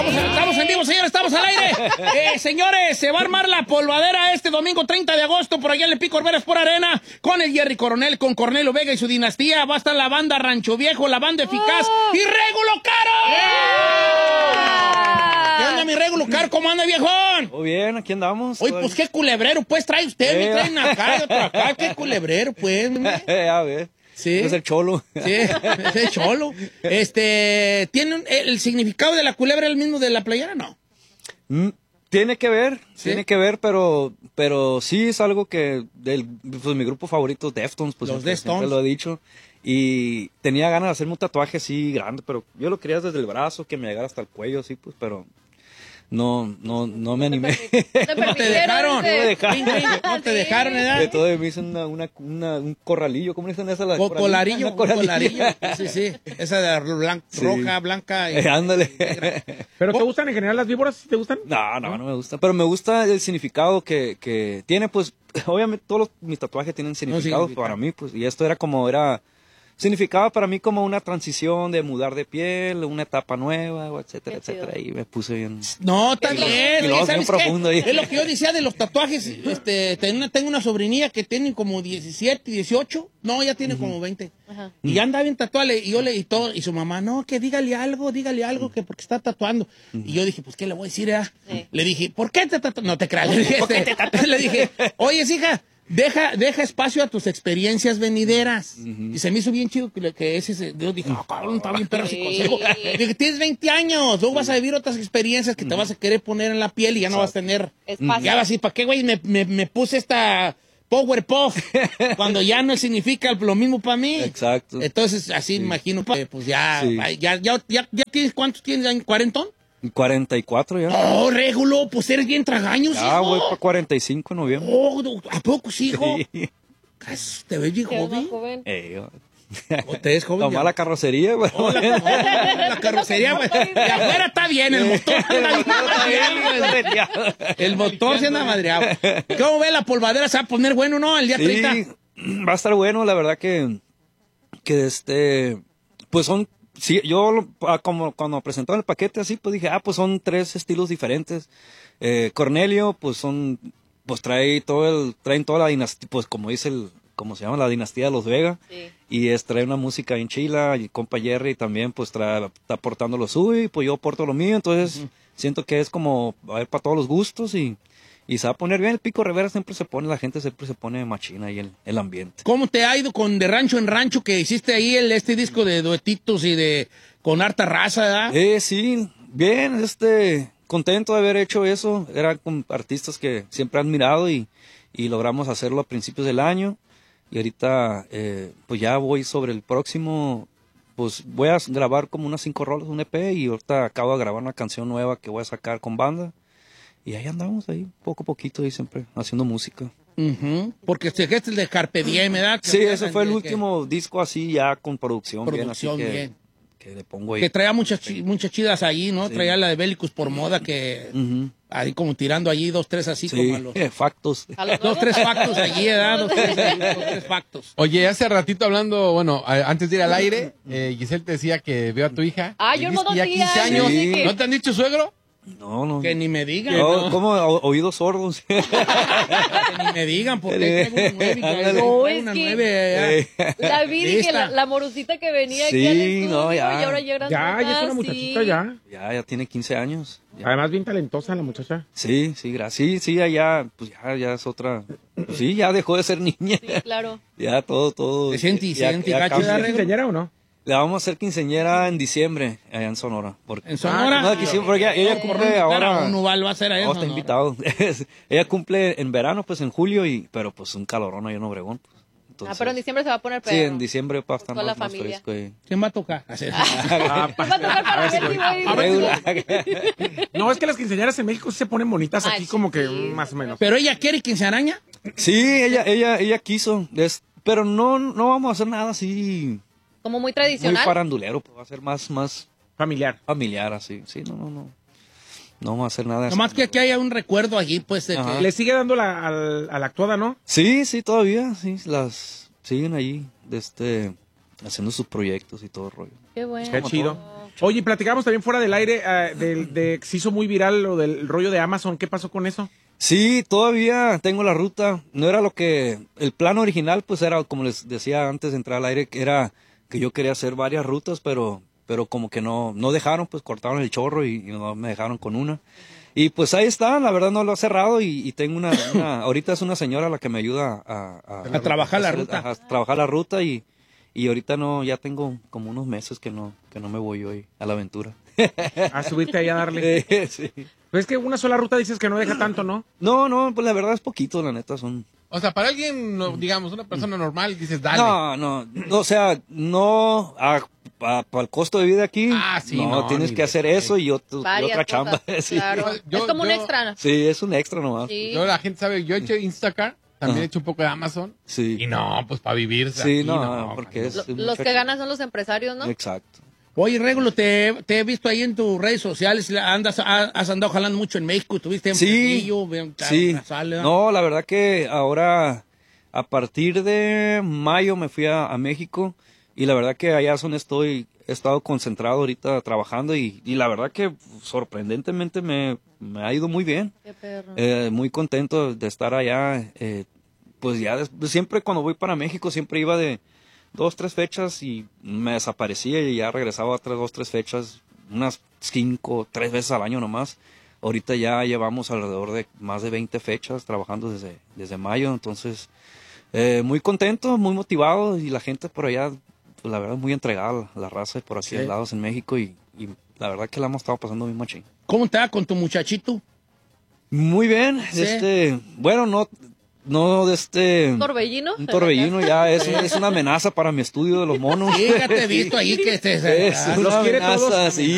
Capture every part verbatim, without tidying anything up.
Estamos, estamos en vivo, señores, estamos al aire. Eh, señores, se va a armar la polvadera este domingo treinta de agosto por allá en el Pico Orberas por Arena con el Jerry Coronel, con Cornelio Vega y su dinastía. Va a estar la banda Rancho Viejo, la banda Eficaz oh. y Régulo Caro. Yeah. ¿Qué onda, mi Régulo Caro? ¿Cómo anda, viejón? Muy bien, aquí andamos. Oye, pues qué culebrero, pues trae usted, me traen acá y otro acá. Qué culebrero, pues. A ver. Sí. Es el cholo. Sí, es el cholo. Este, ¿tiene un, el significado de la culebra el mismo de la playera? No. Mm, tiene que ver, ¿sí? Tiene que ver, pero, pero sí es algo que del, pues mi grupo favorito, Deftones, pues los siempre, Deftones. siempre lo he dicho. Y tenía ganas de hacerme un tatuaje así grande, pero yo lo quería desde el brazo, que me llegara hasta el cuello, así, pues, pero no, no, no me animé. ¿No te dejaron? No me dejaron. No te dejaron, ¿verdad? De todo me hizo una, una, una, un corralillo, ¿cómo dicen esa? La Co colarillo, una coralillo. colarillo. Sí, sí. Esa de blan sí. roja, blanca. Y... Eh, ándale. ¿Pero te gustan en general las víboras? ¿Sí te gustan? No, no, no me gusta. Pero me gusta el significado que, que tiene, pues, obviamente todos los, mis tatuajes tienen significado no, para mí, pues, y esto era como, era... significaba para mí como una transición de mudar de piel, una etapa nueva, etcétera, etcétera. Y me puse bien... No, está bien. bien profundo ahí. Es lo que yo decía de los tatuajes. Este, tengo, una, tengo una sobrinilla que tiene como diecisiete, dieciocho. No, ya tiene uh-huh. como veinte. Ajá. Y ya anda bien tatuada. Y yo le y todo. Y su mamá, no, que dígale algo, dígale algo, que porque está tatuando. Uh-huh. Y yo dije, pues, ¿qué le voy a decir? Eh? Sí. Le dije, ¿por qué te tatuas? No te creas. Le dije, este, le dije, oye, hija. Deja, deja espacio a tus experiencias venideras. Uh-huh. Y se me hizo bien chido que, que ese... Yo dije, oh, cabrón, está bien perro ese consejo. Dije, tienes veinte años, luego vas a vivir otras experiencias que uh-huh. te vas a querer poner en la piel y ya no vas a tener... Espacio. Ya vas a decir, ¿para qué, güey? Me, me, me puse esta Powerpuff cuando ya no significa lo mismo para mí. Exacto. Entonces, así sí. imagino, pues, pues ya, sí. ya, ya, ya, ya tienes, ¿cuántos tienes? ¿cuarentón? cuarenta y cuatro ya. Oh, Régulo, pues eres bien tragaños, hijo. Ah, voy para cuarenta y cinco en noviembre. Oh, ¿a poco sí, hijo? Sí. ¿Te ves bien joven? joven? Eh, ¿O te ves joven? Toma la carrocería, güey. Oh, la, no, la carrocería, güey. De afuera está bien, el motor anda bien. El motor se anda madreado. ¿Cómo ve la polvadera? ¿Se va a poner bueno, no? El día sí, treinta. Va a estar bueno, la verdad que... Que este... Pues son... Sí, yo como cuando presentaron el paquete así, pues dije, ah, pues son tres estilos diferentes. Eh, Cornelio, pues son, pues trae todo el, traen toda la dinastía, pues como dice el, como se llama, la dinastía de los Vega. Sí. Y es, trae una música en chila, y compa Jerry también, pues trae, está aportando lo suyo, y pues yo aporto lo mío, entonces uh-huh. siento que es como, a ver, para todos los gustos y... Y se va a poner bien, el Pico Rivera siempre se pone, la gente siempre se pone machina ahí el, el ambiente. ¿Cómo te ha ido con De Rancho en Rancho que hiciste ahí el, este disco de duetitos y de con harta raza, ¿verdad? Eh, sí, bien, este, contento de haber hecho eso. Eran con artistas que siempre he admirado y, y logramos hacerlo a principios del año. Y ahorita, eh, pues ya voy sobre el próximo, pues voy a grabar como unas cinco rolas, un E P, y ahorita acabo de grabar una canción nueva que voy a sacar con banda. Y ahí andamos, ahí, poco a poquito, ahí siempre, haciendo música. Uh-huh. Porque este es el de Carpe Diem, ¿verdad? Sí, ese fue el último que... disco así, ya con producción, producción bien, así bien. Que, que le pongo ahí. Que traía muchas, ch muchas chidas ahí, ¿no? Sí. Traía la de Bélicos por Moda, que uh-huh. ahí como tirando allí dos, tres así sí. como a los... Eh, factos. ¿A los dos, tres factos allí, ¿verdad? Dos, tres, dos, tres factos. Oye, hace ratito hablando, bueno, antes de ir al aire, eh, Giselle te decía que veo a tu hija. Ah, yo no ya quince años. Sí. ¿No te han dicho suegro? No, no. Que ni me digan. No, ¿cómo? O, oídos sordos. Que ni me digan, porque hay una nueve. No, es una que nueve la vi y que la, la morosita que venía sí, aquí al estudio no, ya. y ahora llegan Ya, ya es una muchachita sí. ya. Ya, ya tiene quince años. Ya. Además bien talentosa la muchacha. Sí, sí, gracias. Sí, sí, ya, pues ya, ya es otra. Pues sí, ya dejó de ser niña. Sí, claro. Ya todo, todo. ¿Te sientes, ya, sientes, ya, gacho? ¿Es quinceañera o no? Le vamos a hacer quinceañera en diciembre, allá en Sonora. Porque, ¿En Sonora? No, quisimos, porque ella, ella cumple ahora... Un Uval va a ser a eso, no, está invitado. Ella cumple en verano, pues en julio, y pero pues un calorón ahí en Obregón. Pues. Entonces, ah, pero en diciembre se va a poner pedo. Sí, en diciembre para estar más, más, más fresco. Y... ¿Quién va a tocar? ¿Quién va a tocar para ver si voy? No, es que las quinceañeras en México sí se ponen bonitas, aquí ah, como que sí. más o menos. ¿Pero ella quiere quinceañera? Sí, ella, ella, ella quiso, es, pero no, no vamos a hacer nada así... Como muy tradicional. Muy farandulero, pues va a ser más, más... Familiar. Familiar, así. Sí, no, no, no. No vamos a hacer nada de eso. Nomás que aquí haya un recuerdo allí, pues, de Ajá. que... Le sigue dando la, a, a la actuada, ¿no? Sí, sí, todavía, sí. Las siguen allí, de este, haciendo sus proyectos y todo el rollo. Qué bueno. Qué chido. Oye, platicamos también fuera del aire, uh, de, de se hizo muy viral lo del rollo de Amazon. ¿Qué pasó con eso? Sí, todavía tengo la ruta. No era lo que... El plan original, pues era, como les decía antes de entrar al aire, que era que yo quería hacer varias rutas, pero, pero como que no, no dejaron, pues cortaron el chorro y, y no me dejaron con una. Y pues ahí está, la verdad no lo he cerrado y, y tengo una, una... Ahorita es una señora la que me ayuda a... A, a trabajar a, la a, ruta. A, a trabajar la ruta y... Y ahorita no, ya tengo como unos meses que no, que no me voy hoy a la aventura. A subirte ahí a darle. Sí, sí. Pues es que una sola ruta dices que no deja tanto, ¿no? No, no, pues la verdad es poquito, la neta, son... O sea, para alguien, no, digamos, una persona normal, dices, dale. No, no, o sea, no, a, a, para el costo de vida aquí, Ah, sí, no, no, tienes ni que de- hacer eso y, otro, y Varias otra cosas, chamba. Sí. claro. Yo- es como un yo- extra. Sí, es un extra nomás. Sí. Yo, la gente sabe, yo he hecho Instacart, también Ajá. he hecho un poco de Amazon. Sí. Y no, pues para vivir. Sí, aquí, no, porque es... Lo- un los que muchacho. ganan son los empresarios, ¿no? Exacto. Oye, Regulo, te, te he visto ahí en tus redes sociales, andas, has andado jalando mucho en México, estuviste en Sí, Fresnillo, en sí. Sale, ¿no? No, la verdad que ahora, a partir de mayo me fui a, a México y la verdad que allá es donde estoy, he estado concentrado ahorita trabajando y, y la verdad que sorprendentemente me, me ha ido muy bien. Qué perro. Eh, muy contento de estar allá. Eh, pues ya des- siempre cuando voy para México siempre iba de dos, tres fechas y me desaparecía y ya regresaba otras dos, tres fechas, unas cinco, tres veces al año nomás. Ahorita ya llevamos alrededor de más de veinte fechas trabajando desde, desde mayo, entonces eh, muy contento, muy motivado y la gente por allá, pues la verdad muy entregada, la raza por aquí Sí. al lados en México y, y la verdad que la hemos estado pasando muy machín. ¿Cómo te va con tu muchachito? Muy bien, Sí. este, bueno, no, no de este... ¿Un torbellino? Un torbellino ya es, es una amenaza para mi estudio de los monos. Sí, ya te he visto ahí que te... Es ah, una los quiere amenaza, todos. sí.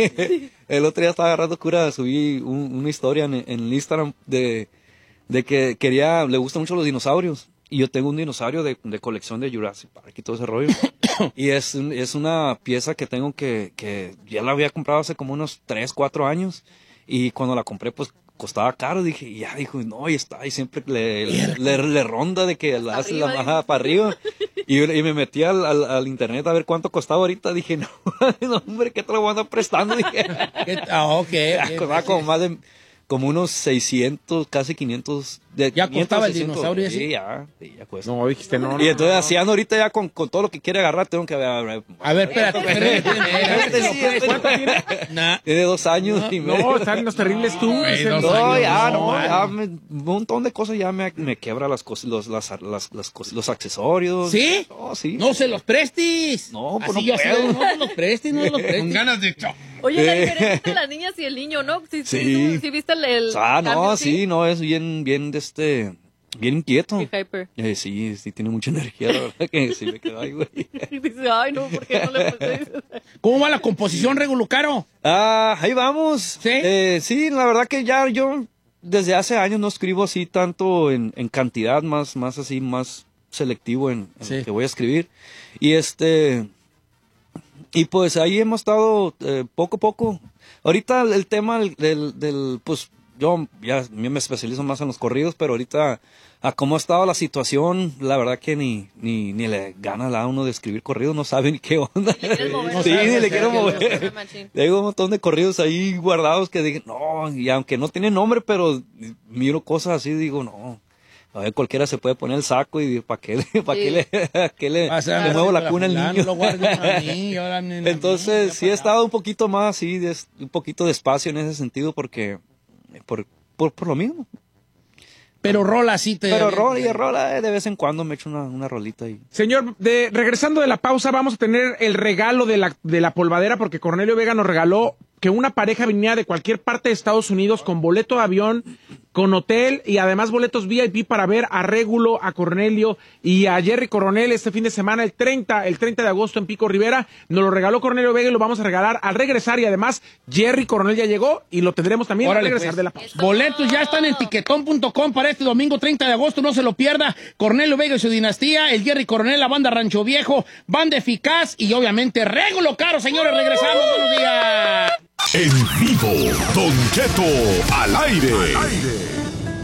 El otro día estaba agarrando cura, subí un- una historia en, en el Instagram de, de que quería, le gustan mucho los dinosaurios. Y yo tengo un dinosaurio de, de colección de Jurassic Park y todo ese rollo. Y es, un- es una pieza que tengo que, que ya la había comprado hace como unos tres, cuatro años. Y cuando la compré, pues costaba caro. Dije, y ya, dijo, no, y está. Y siempre le, le, le ronda de que la hace la arriba, maja para arriba. Y, y me metí al, al, al internet a ver cuánto costaba ahorita. Dije, no, no, hombre, ¿qué te lo voy a andar prestando? Dije, ¿qué- ah, ok. ya ok, costaba pues, como sí. más de, como unos seiscientos, casi quinientos. De ¿Ya quinientos, costaba el seiscientos. dinosaurio ese? Sí, ya, sí, ya cuesta. No, dijiste no. Y no, entonces no. así ando ahorita ya con, con todo lo que quiere agarrar, tengo que ver. A ver, A ver, espérate, espérate, espérate, Este sí, espérate. este- ¿Cuánto tiene? Nah. Tiene dos años y medio. No, están los terribles tú. güey, dicen. dos No, años, ya, no, no, man. ya, me- un montón de cosas ya me, me quebra las cosas, los, las, las, las cosas, los accesorios. ¿Sí? No, sí. No se los prestes. No, pues Así no yo así, puedo. no se los prestes, no se los Con prestes. ganas de cho. Oye, la Eh. diferencia entre las niñas y el niño, ¿no? Sí, sí, Sí. tú- sí viste el, el Ah, no, cambio, sí, no, es bien, bien, de este, bien inquieto. Qué hyper. Eh, sí, sí, tiene mucha energía, la verdad que sí me quedo ahí, güey. Y dice, ay, no, ¿por qué no le pasé? ¿Cómo va la composición, Regulo Caro? Ah, ahí vamos. ¿Sí? Eh, sí, la verdad que ya yo desde hace años no escribo así tanto en, en cantidad, más, más así, más selectivo en, en Sí. lo que voy a escribir. Y este, y pues ahí hemos estado eh, poco a poco. Ahorita el, el tema del, del, del, pues yo ya yo me especializo más en los corridos, pero ahorita a cómo ha estado la situación, la verdad que ni, ni, ni le gana a uno de escribir corridos, no sabe ni qué onda. Le quieres mover. No Sí, sabe, ni le sí, quiero sí, mover. Machín. Tengo un montón de corridos ahí guardados que dije, no, y aunque no tienen nombre, pero miro cosas así, digo, no. A ver, cualquiera se puede poner el saco y ¿para qué, le- pa' qué le, pa' qué le, O sea, le muevo la cuna al fulano niño? lo guarda a mí, ahora ni la Entonces, mía, sí he para- estado un poquito más así, des- un poquito despacio en ese sentido porque, por, por, por lo mismo. Pero rola sí te... Pero rola y rola, eh, de vez en cuando me echo una, una rolita ahí. Señor, de, regresando de la pausa, vamos a tener el regalo de la, de la polvadera porque Cornelio Vega nos regaló que una pareja viniera de cualquier parte de Estados Unidos con boleto de avión, con hotel y además boletos V I P para ver a Régulo, a Cornelio y a Jerry Coronel este fin de semana, el treinta, el treinta de agosto en Pico Rivera. Nos lo regaló Cornelio Vega y lo vamos a regalar al regresar y además Jerry Coronel ya llegó y lo tendremos también Órale, al regresar pues. de la pausa. Boletos ya están en tiquetón punto com para este domingo treinta de agosto, no se lo pierda. Cornelio Vega y su dinastía, el Jerry Coronel, la banda Rancho Viejo, banda Eficaz y obviamente Régulo Caro, señores, regresamos, buenos días. En vivo, Don Cheto al aire.